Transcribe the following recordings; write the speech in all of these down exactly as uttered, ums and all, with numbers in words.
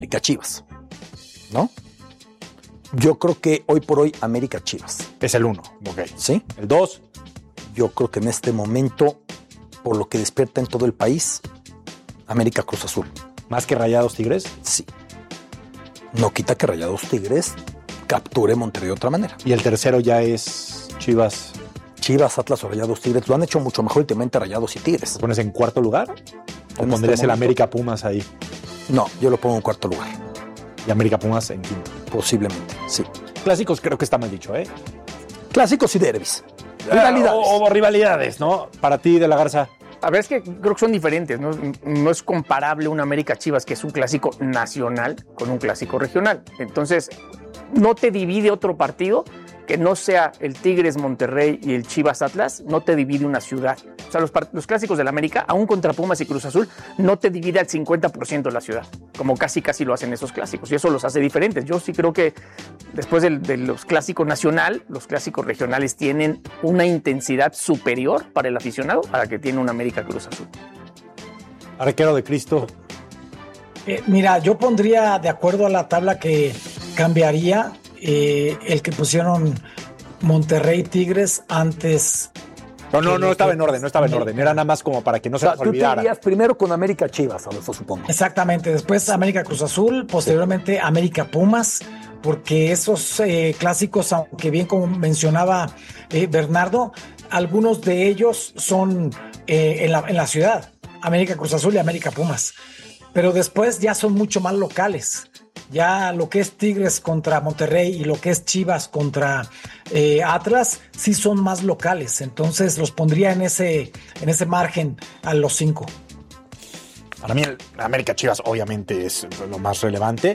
América Chivas, ¿no? Yo creo que hoy por hoy América Chivas. Es el uno, ok. ¿Sí? El dos. Yo creo que en este momento, por lo que despierta en todo el país, América Cruz Azul. ¿Más que Rayados Tigres? Sí. No quita que Rayados Tigres capture Monterrey de otra manera. Y el tercero ya es Chivas. Chivas, Atlas o Rayados Tigres lo han hecho mucho mejor últimamente Rayados y Tigres. ¿Lo pones en cuarto lugar? ¿O En pondrías este el momento- América Pumas ahí? No, yo lo pongo en cuarto lugar. Y América Pumas en quinto. Posiblemente, sí. Clásicos creo que está mal dicho, ¿eh? Clásicos y derbis. Rivalidades. O, o rivalidades, ¿no? Para ti, De la Garza. A ver, es que creo que son diferentes, ¿no? No es comparable un América Chivas, que es un clásico nacional, con un clásico regional. Entonces, no te divide otro partido que no sea el Tigres Monterrey y el Chivas Atlas, no te divide una ciudad. O sea, los, part- los clásicos del América, aún contra Pumas y Cruz Azul, no te divide al cincuenta por ciento la ciudad, como casi casi lo hacen esos clásicos, y eso los hace diferentes. Yo sí creo que después del- de los clásicos nacional, los clásicos regionales tienen una intensidad superior para el aficionado a la que tiene un América Cruz Azul. Arquero de Cristo. Eh, mira, yo pondría de acuerdo a la tabla que cambiaría eh, el que pusieron Monterrey Tigres antes. No, no, que no los estaba que- en orden, no estaba en orden. Era nada más como para que no O se sea, nos tú te olvidara. irías primero con América Chivas, Adolfo, supongo. Exactamente, después América Cruz Azul, posteriormente América Pumas, porque esos eh, clásicos, aunque bien como mencionaba eh, Bernardo, algunos de ellos son eh, en, la, en la ciudad, América Cruz Azul y América Pumas, pero después ya son mucho más locales. Ya lo que es Tigres contra Monterrey y lo que es Chivas contra eh, Atlas sí son más locales, entonces los pondría en ese, en ese margen a los cinco. Para mí, el América Chivas obviamente es lo más relevante.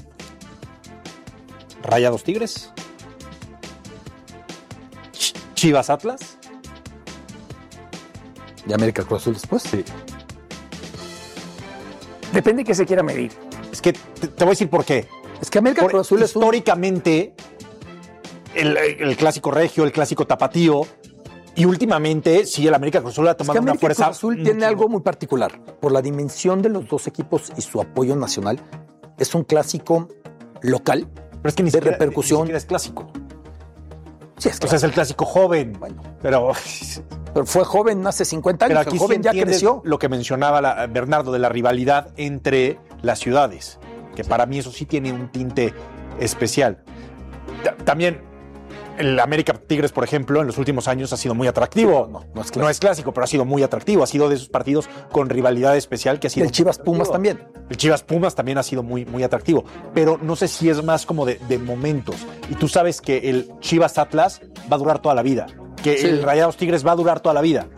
Rayados Tigres. Ch- Chivas Atlas. ¿Y América Cruz Azul después? Sí. Depende de qué se quiera medir. Es que te, te voy a decir por qué. Es que América Por- Cruz Azul es un... históricamente, el, el clásico regio, el clásico tapatío, y últimamente, sí, el América Cruz Azul ha Es que tomado una América fuerza. Cruz Azul tiene mucho- algo muy particular. Por la dimensión de los dos equipos y su apoyo nacional, es un clásico local. Pero es que ni de siquiera, repercusión. ni siquiera es clásico. Sí, es O sea, es el clásico joven. Bueno. Pero, Pero fue joven hace cincuenta pero años. aquí El joven sí ya entiendes creció. lo que mencionaba la- Bernardo de la rivalidad entre las ciudades, que para mí eso sí tiene un tinte especial. Ta- También el América Tigres, por ejemplo, en los últimos años ha sido muy atractivo. No, no es No es clásico, pero ha sido muy atractivo. Ha sido de esos partidos con rivalidad especial que ha sido. El Chivas Pumas atractivo. también. El Chivas Pumas también ha sido muy, muy atractivo. Pero no sé si es más como de, de momentos. Y tú sabes que el Chivas Atlas va a durar toda la vida. Que Sí. el Rayados Tigres va a durar toda la vida.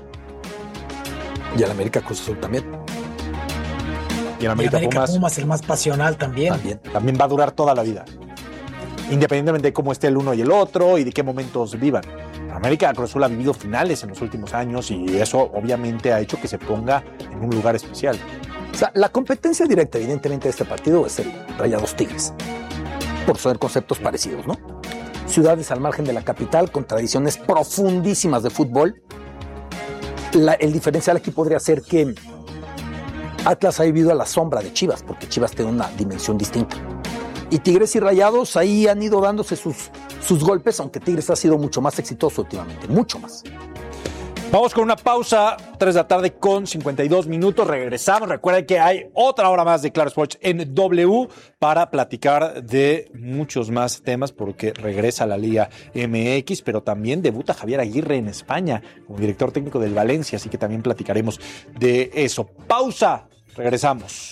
Y el América Cruz Azul también. Y el Y América, América Pumas, Pumas, el más pasional también. También. también va a durar toda la vida. Independientemente de cómo esté el uno y el otro y de qué momentos vivan. América Cruz Azul ha vivido finales en los últimos años y eso obviamente ha hecho que se ponga en un lugar especial. O sea, la competencia directa, evidentemente, de este partido es el Rayados Tigres. Por ser conceptos parecidos, ¿no? Ciudades al margen de la capital, con tradiciones profundísimas de fútbol. La- el diferencial aquí podría ser que Atlas ha vivido a la sombra de Chivas, porque Chivas tiene una dimensión distinta. Y Tigres y Rayados ahí han ido dándose sus, sus golpes, aunque Tigres ha sido mucho más exitoso últimamente, mucho más. Vamos con una pausa, tres de la tarde con cincuenta y dos minutos. Regresamos. Recuerden que hay otra hora más de Claro Sports en W para platicar de muchos más temas, porque regresa la Liga M X, pero también debuta Javier Aguirre en España como director técnico del Valencia, así que también platicaremos de eso. Pausa, regresamos.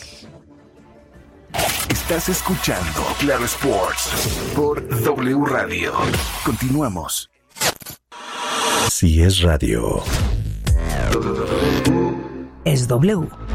Estás escuchando Claro Sports por W Radio. Continuamos. Si es radio, Es W.